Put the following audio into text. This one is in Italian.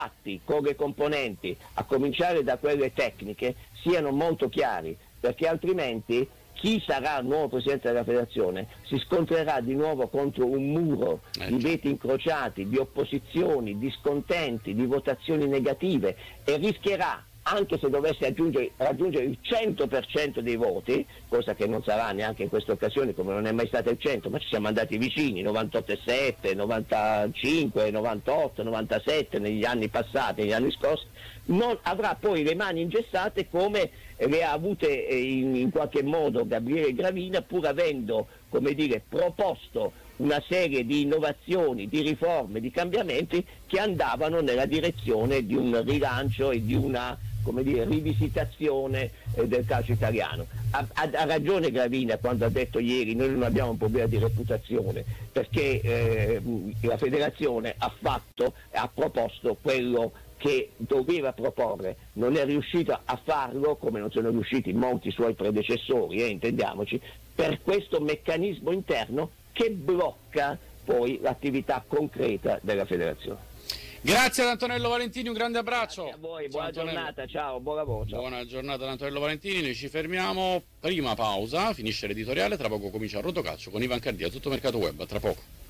patti con le componenti, a cominciare da quelle tecniche, siano molto chiari, perché altrimenti chi sarà il nuovo presidente della federazione si scontrerà di nuovo contro un muro di veti incrociati, di opposizioni, di scontenti, di votazioni negative, e rischierà, anche se dovesse raggiungere il 100% dei voti, cosa che non sarà neanche in questa occasione, come non è mai stato il 100, ma ci siamo andati vicini, 98,7, 95, 98, 97 negli anni passati, negli anni scorsi, non avrà poi le mani ingessate come le ha avute in qualche modo Gabriele Gravina, pur avendo, come dire, proposto una serie di innovazioni, di riforme, di cambiamenti che andavano nella direzione di un rilancio e di una, come dire, rivisitazione del calcio italiano. Ha ragione Gravina quando ha detto ieri: noi non abbiamo un problema di reputazione, perché la federazione ha proposto quello che doveva proporre, non è riuscito a farlo, come non sono riusciti molti suoi predecessori, intendiamoci, per questo meccanismo interno che blocca poi l'attività concreta della federazione. Grazie ad Antonello Valentini, un grande abbraccio. Grazie a voi, buona giornata, ciao, buon lavoro. Ciao. Buona giornata ad Antonello Valentini, noi ci fermiamo, prima pausa, finisce l'editoriale, tra poco comincia il Rotocalcio con Ivan Cardia, tutto mercato web, tra poco.